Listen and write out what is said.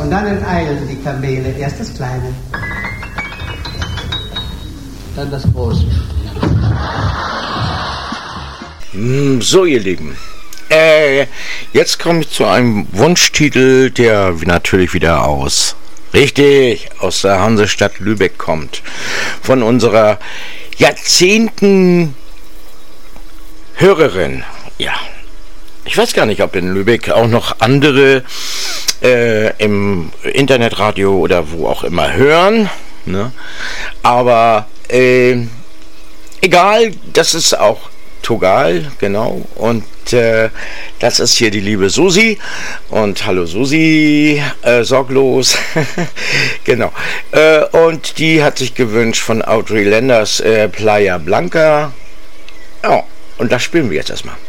Und dann enteilten die Kamele. Erst das Kleine, dann das Große. So, ihr Lieben. Jetzt komme ich zu einem Wunschtitel, der natürlich wieder aus der Hansestadt Lübeck kommt. Von unserer Jahrzehnten Hörerin. Ja, ich weiß gar nicht, ob in Lübeck auch noch andere im Internetradio oder wo auch immer hören. Ne? Aber egal, das ist auch Togal, genau. Und das ist hier die liebe Susi. Und hallo Susi, sorglos. Genau. Und die hat sich gewünscht von Audrey Landers Playa Blanca. Ja, und das spielen wir jetzt erstmal.